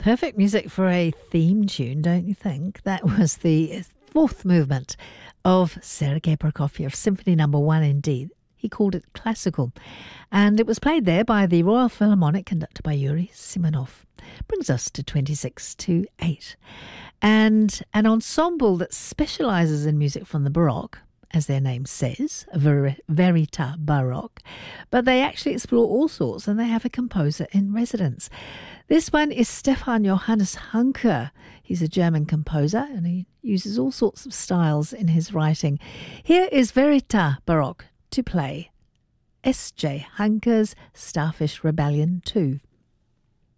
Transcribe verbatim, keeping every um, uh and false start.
Perfect music for a theme tune, don't you think? That was the fourth movement of Sergei Prokofiev, Symphony Number One in D. He called it classical, and it was played there by the Royal Philharmonic, conducted by Yuri Simonov. Brings us to twenty-six to eight. And an ensemble that specialises in music from the Baroque, as their name says, Ver- Verita Baroque, but they actually explore all sorts, and they have a composer in residence. This one is Stefan Johannes Hanke. He's a German composer, and he uses all sorts of styles in his writing. Here is Verita Baroque to play S J Hanke's Starfish Rebellion two.